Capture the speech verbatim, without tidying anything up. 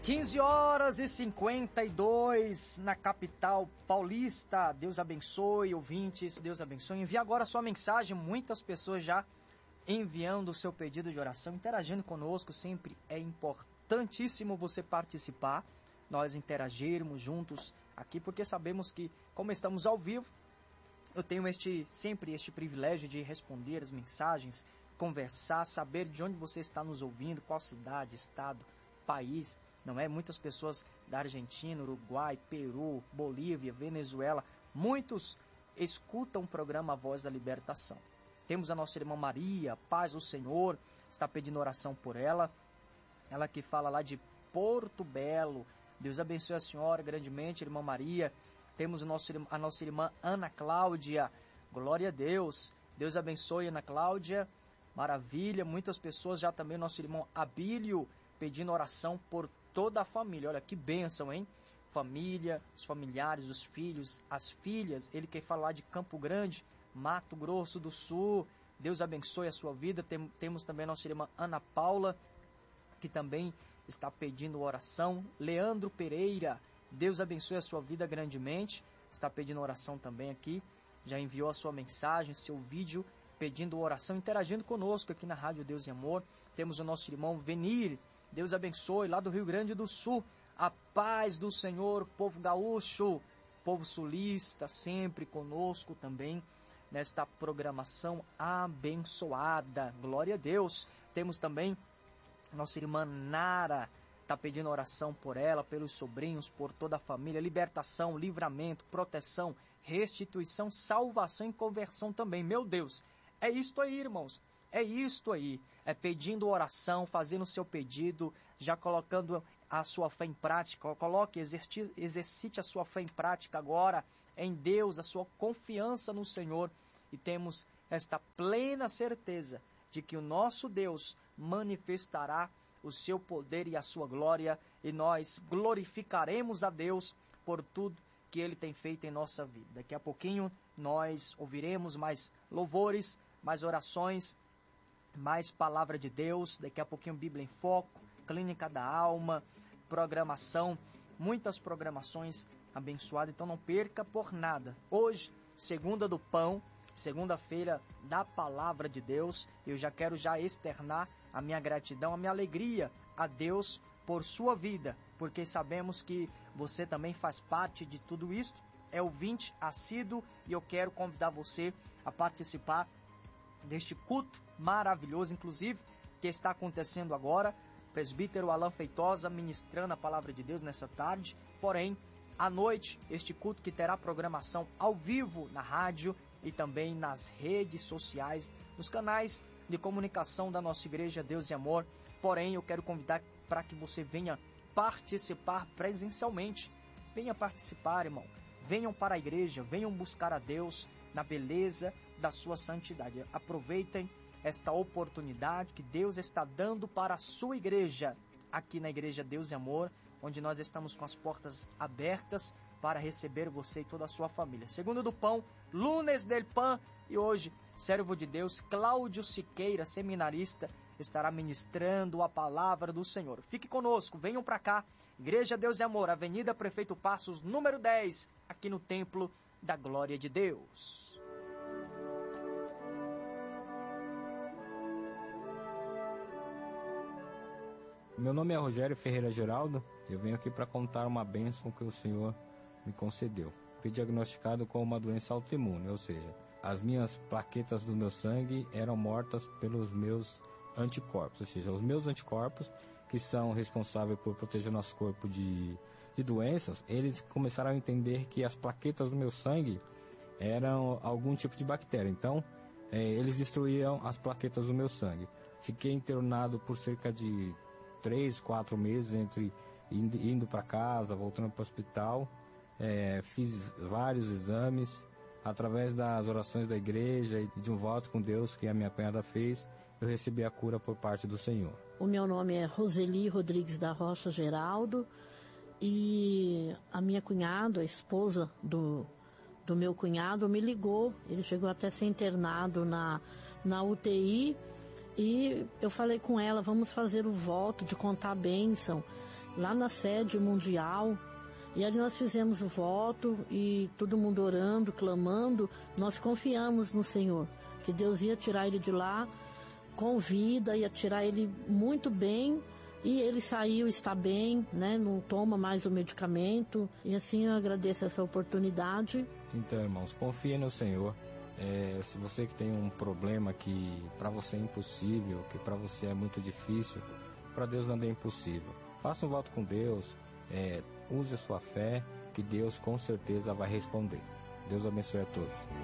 quinze horas e cinquenta e dois na capital paulista. Deus abençoe, ouvintes, Deus abençoe. Envie agora a sua mensagem, muitas pessoas já enviando o seu pedido de oração, interagindo conosco. Sempre é importantíssimo você participar, nós interagirmos juntos aqui, porque sabemos que, como estamos ao vivo, eu tenho este, sempre este privilégio de responder as mensagens, conversar, saber de onde você está nos ouvindo, qual cidade, estado, país, não é? Muitas pessoas da Argentina, Uruguai, Peru, Bolívia, Venezuela, muitos escutam o programa Voz da Libertação. Temos a nossa irmã Maria, paz do Senhor, está pedindo oração por ela, ela que fala lá de Porto Belo. Deus abençoe a senhora grandemente, irmã Maria. Temos o nosso, a nossa irmã Ana Cláudia, glória a Deus, Deus abençoe Ana Cláudia, maravilha. Muitas pessoas já também, nosso irmão Abílio, pedindo oração por toda a família. Olha que bênção, hein? Família, os familiares, os filhos, as filhas. Ele quer falar de Campo Grande, Mato Grosso do Sul. Deus abençoe a sua vida. Tem, temos também a nossa irmã Ana Paula, que também está pedindo oração. Leandro Pereira, Deus abençoe a sua vida grandemente. Está pedindo oração também aqui. Já enviou a sua mensagem, seu vídeo, pedindo oração, interagindo conosco aqui na Rádio Deus e Amor. Temos o nosso irmão Venir, Deus abençoe, lá do Rio Grande do Sul. A paz do Senhor, povo gaúcho, povo sulista, sempre conosco também nesta programação abençoada. Glória a Deus. Temos também nossa irmã Nara, está pedindo oração por ela, pelos sobrinhos, por toda a família. Libertação, livramento, proteção, restituição, salvação e conversão também. Meu Deus, é isto aí, irmãos. É isto aí, é pedindo oração, fazendo o seu pedido, já colocando a sua fé em prática. Coloque, exercite, exercite a sua fé em prática agora, em Deus, a sua confiança no Senhor. E temos esta plena certeza de que o nosso Deus manifestará o seu poder e a sua glória, e nós glorificaremos a Deus por tudo que Ele tem feito em nossa vida. Daqui a pouquinho nós ouviremos mais louvores, mais orações, mais palavra de Deus. Daqui a pouquinho Bíblia em Foco, Clínica da Alma, programação, muitas programações abençoadas. Então não perca por nada. Hoje, segunda do pão, segunda-feira da palavra de Deus. Eu já quero já externar a minha gratidão, a minha alegria a Deus por sua vida, porque sabemos que você também faz parte de tudo isso, é ouvinte assíduo, e eu quero convidar você a participar deste culto maravilhoso, inclusive, que está acontecendo agora. Presbítero Alan Feitosa ministrando a palavra de Deus nessa tarde, porém, à noite, este culto que terá programação ao vivo na rádio e também nas redes sociais, nos canais de comunicação da nossa igreja Deus e Amor. Porém, eu quero convidar para que você venha participar presencialmente. Venha participar, irmão. Venham para a igreja, venham buscar a Deus na beleza da sua santidade. Aproveitem esta oportunidade que Deus está dando para a sua igreja, aqui na Igreja Deus e Amor, onde nós estamos com as portas abertas para receber você e toda a sua família. Segundo do Pão, Lunes del Pan, e hoje, servo de Deus, Cláudio Siqueira, seminarista, estará ministrando a palavra do Senhor. Fique conosco, venham para cá, Igreja Deus e Amor, Avenida Prefeito Passos, número dez, aqui no Templo da Glória de Deus. Meu nome é Rogério Ferreira Geraldo, eu venho aqui para contar uma bênção que o Senhor me concedeu. Fui diagnosticado com uma doença autoimune, ou seja, as minhas plaquetas do meu sangue eram mortas pelos meus anticorpos, ou seja, os meus anticorpos, que são responsáveis por proteger nosso corpo de, de doenças, eles começaram a entender que as plaquetas do meu sangue eram algum tipo de bactéria, então é, eles destruíam as plaquetas do meu sangue. Fiquei internado por cerca de três, quatro meses, entre indo, indo para casa, voltando para o hospital. É, fiz vários exames, através das orações da igreja e de um voto com Deus que a minha cunhada fez, eu recebi a cura por parte do Senhor. O meu nome é Roseli Rodrigues da Rocha Geraldo, e a minha cunhada, a esposa do, do meu cunhado, me ligou. Ele chegou até a ser internado na, na U T I, e eu falei com ela, vamos fazer o voto de contar a bênção. lá na sede mundial. E ali nós fizemos o voto e todo mundo orando, clamando. Nós confiamos no Senhor, que Deus ia tirar ele de lá com vida, ia tirar ele muito bem. E ele saiu, está bem, né? Não toma mais o medicamento. E assim eu agradeço essa oportunidade. Então, irmãos, confie no Senhor. É, se você que tem um problema que para você é impossível, que para você é muito difícil, para Deus nada é impossível. Faça um voto com Deus, é, use a sua fé, que Deus com certeza vai responder. Deus abençoe a todos.